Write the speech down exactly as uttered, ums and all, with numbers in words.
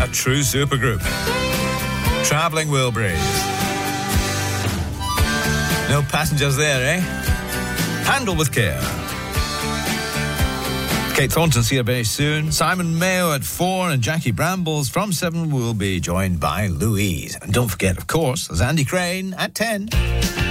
A true supergroup. Travelling Wilburys. No passengers there, eh? Handle with care. Kate Thornton's here very soon. Simon Mayo at four, and Jackie Brambles from seven will be joined by Louise. And don't forget, of course, there's Andy Crane at ten.